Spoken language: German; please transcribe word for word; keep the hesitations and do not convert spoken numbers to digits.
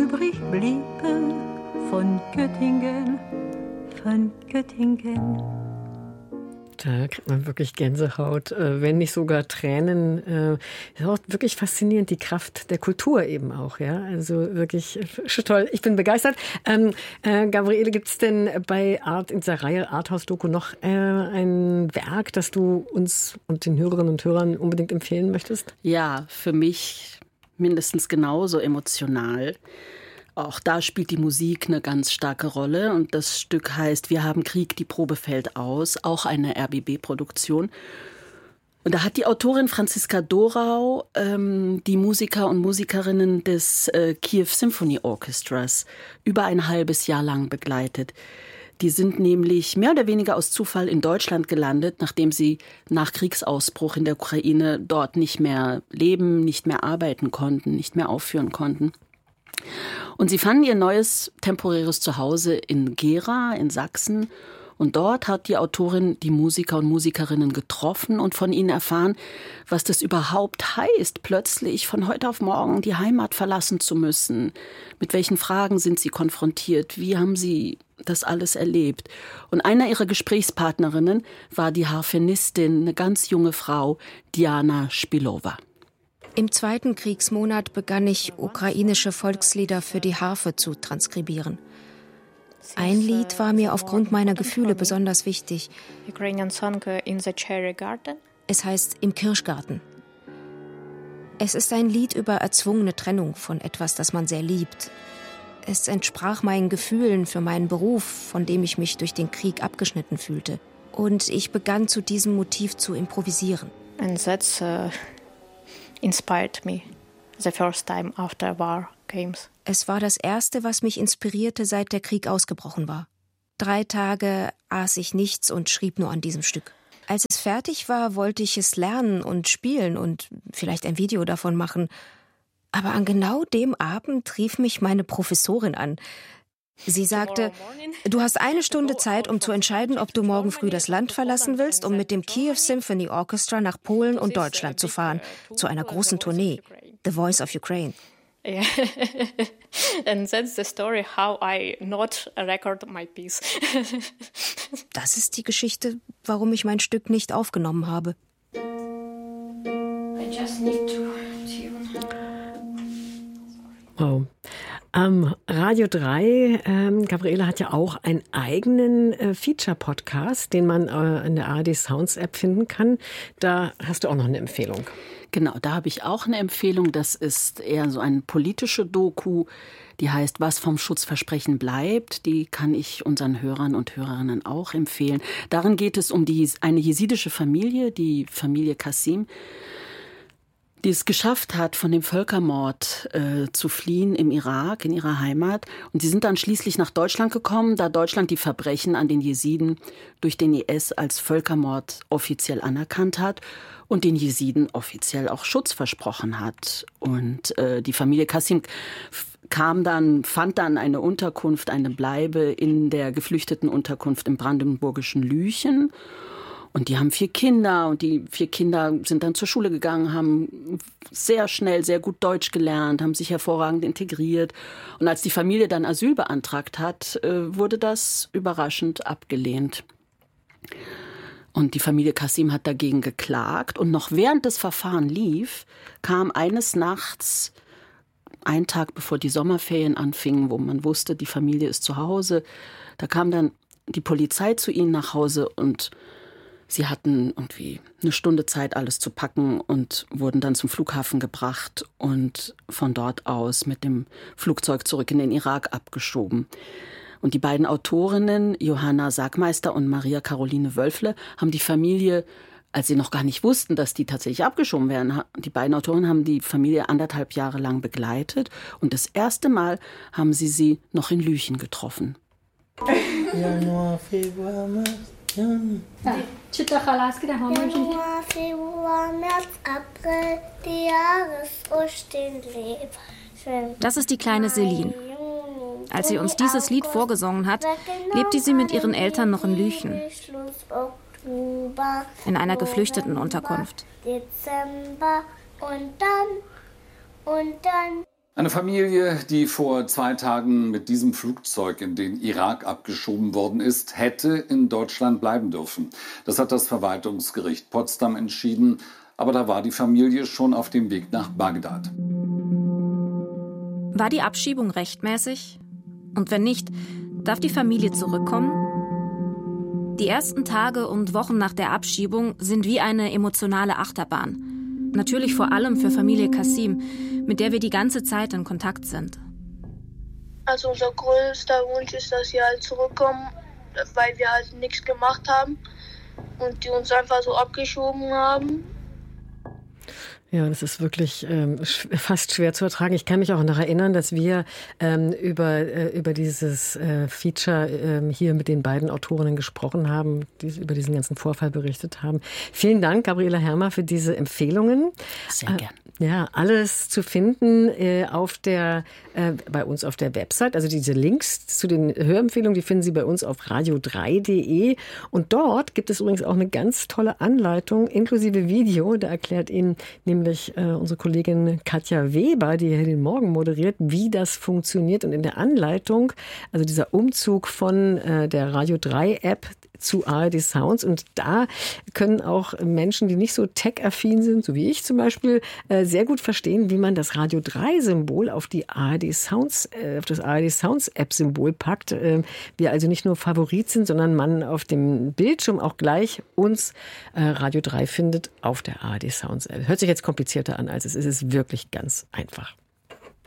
übrig blieben von Göttingen, von Göttingen. Da kriegt man wirklich Gänsehaut, wenn nicht sogar Tränen. Das ist auch wirklich faszinierend, die Kraft der Kultur eben auch. Ja, also wirklich toll. Ich bin begeistert. Ähm, äh, Gabriele, gibt es denn bei Art in dieser Reihe Arthouse-Doku noch äh, ein Werk, das du uns und den Hörerinnen und Hörern unbedingt empfehlen möchtest? Ja, für mich mindestens genauso emotional. Auch da spielt die Musik eine ganz starke Rolle und das Stück heißt Wir haben Krieg, die Probe fällt aus, auch eine R B B-Produktion. Und da hat die Autorin Franziska Dorau ähm, die Musiker und Musikerinnen des äh, Kiew Symphony Orchestras über ein halbes Jahr lang begleitet. Die sind nämlich mehr oder weniger aus Zufall in Deutschland gelandet, nachdem sie nach Kriegsausbruch in der Ukraine dort nicht mehr leben, nicht mehr arbeiten konnten, nicht mehr aufführen konnten. Und sie fanden ihr neues temporäres Zuhause in Gera in Sachsen. Und dort hat die Autorin die Musiker und Musikerinnen getroffen und von ihnen erfahren, was das überhaupt heißt, plötzlich von heute auf morgen die Heimat verlassen zu müssen. Mit welchen Fragen sind sie konfrontiert? Wie haben sie das alles erlebt? Und einer ihrer Gesprächspartnerinnen war die Harfenistin, eine ganz junge Frau, Diana Spilowa. Im zweiten Kriegsmonat begann ich, ukrainische Volkslieder für die Harfe zu transkribieren. Ein Lied war mir aufgrund meiner Gefühle besonders wichtig. Es heißt Im Kirschgarten. Es ist ein Lied über erzwungene Trennung von etwas, das man sehr liebt. Es entsprach meinen Gefühlen für meinen Beruf, von dem ich mich durch den Krieg abgeschnitten fühlte. Und ich begann zu diesem Motiv zu improvisieren. And that's uh, inspired me the first time after war came. Es war das Erste, was mich inspirierte, seit der Krieg ausgebrochen war. Drei Tage aß ich nichts und schrieb nur an diesem Stück. Als es fertig war, wollte ich es lernen und spielen und vielleicht ein Video davon machen. Aber an genau dem Abend rief mich meine Professorin an. Sie sagte, du hast eine Stunde Zeit, um zu entscheiden, ob du morgen früh das Land verlassen willst, um mit dem Kiew Symphony Orchestra nach Polen und Deutschland zu fahren, zu einer großen Tournee, The Voice of Ukraine. Yeah. And that's the story how I not record my piece. Das ist die Geschichte, warum ich mein Stück nicht aufgenommen habe. I just need to tune. Wow. Ähm, Radio drei, ähm, Gabriele hat ja auch einen eigenen äh, Feature-Podcast, den man äh, in der A R D Sounds App finden kann. Da hast du auch noch eine Empfehlung. Genau, da habe ich auch eine Empfehlung. Das ist eher so eine politische Doku, die heißt Was vom Schutzversprechen bleibt. Die kann ich unseren Hörern und Hörerinnen auch empfehlen. Darin geht es um die, eine jesidische Familie, die Familie Kassim, die es geschafft hat, von dem Völkermord äh, zu fliehen im Irak, in ihrer Heimat. Und sie sind dann schließlich nach Deutschland gekommen, da Deutschland die Verbrechen an den Jesiden durch den I S als Völkermord offiziell anerkannt hat und den Jesiden offiziell auch Schutz versprochen hat. Und äh, die Familie Kassim kam dann, fand dann eine Unterkunft, eine Bleibe in der geflüchteten Unterkunft im brandenburgischen Lüchen. Und die haben vier Kinder und die vier Kinder sind dann zur Schule gegangen, haben sehr schnell, sehr gut Deutsch gelernt, haben sich hervorragend integriert. Und als die Familie dann Asyl beantragt hat, wurde das überraschend abgelehnt. Und die Familie Kassim hat dagegen geklagt. Und noch während das Verfahren lief, kam eines Nachts, einen Tag bevor die Sommerferien anfingen, wo man wusste, die Familie ist zu Hause, da kam dann die Polizei zu ihnen nach Hause und sie hatten irgendwie eine Stunde Zeit, alles zu packen und wurden dann zum Flughafen gebracht und von dort aus mit dem Flugzeug zurück in den Irak abgeschoben. Und die beiden Autorinnen, Johanna Sagmeister und Maria Caroline Wölfle, haben die Familie, als sie noch gar nicht wussten, dass die tatsächlich abgeschoben werden, die beiden Autorinnen haben die Familie anderthalb Jahre lang begleitet. Und das erste Mal haben sie sie noch in Lüchen getroffen. Januar, Februar, März. Januar, Februar, März, April, die Jahresfrüchte leben. Das ist die kleine Celine. Als sie uns dieses Lied vorgesungen hat, lebte sie mit ihren Eltern noch in Lüchen, in einer geflüchteten Unterkunft. Dezember und dann, und dann. Eine Familie, die vor zwei Tagen mit diesem Flugzeug in den Irak abgeschoben worden ist, hätte in Deutschland bleiben dürfen. Das hat das Verwaltungsgericht Potsdam entschieden. Aber da war die Familie schon auf dem Weg nach Bagdad. War die Abschiebung rechtmäßig? Und wenn nicht, darf die Familie zurückkommen? Die ersten Tage und Wochen nach der Abschiebung sind wie eine emotionale Achterbahn. Natürlich vor allem für Familie Kasim, mit der wir die ganze Zeit in Kontakt sind. Also unser größter Wunsch ist, dass sie halt zurückkommen, weil wir halt nichts gemacht haben und die uns einfach so abgeschoben haben. Ja, das ist wirklich ähm, fast schwer zu ertragen. Ich kann mich auch noch erinnern, dass wir ähm, über, äh, über dieses äh, Feature ähm, hier mit den beiden Autorinnen gesprochen haben, die über diesen ganzen Vorfall berichtet haben. Vielen Dank, Gabriela Hermer, für diese Empfehlungen. Sehr gern. Äh, ja, alles zu finden äh, auf der, äh, bei uns auf der Website. Also diese Links zu den Hörempfehlungen, die finden Sie bei uns auf radio drei punkt de. Und dort gibt es übrigens auch eine ganz tolle Anleitung inklusive Video. Da erklärt Ihnen nämlich äh, unsere Kollegin Katja Weber, die hier den Morgen moderiert, wie das funktioniert. Und in der Anleitung, also dieser Umzug von äh, der Radio drei App zu A R D Sounds. Und da können auch Menschen, die nicht so tech-affin sind, so wie ich zum Beispiel, äh, sehr gut verstehen, wie man das Radio drei Symbol auf die A R D Sounds, äh, auf das A R D Sounds App-Symbol packt. Äh, wir also nicht nur Favorit sind, sondern man auf dem Bildschirm auch gleich uns äh, Radio drei findet auf der A R D Sounds App. Hört sich jetzt komplizierter an, als es ist. Es ist wirklich ganz einfach.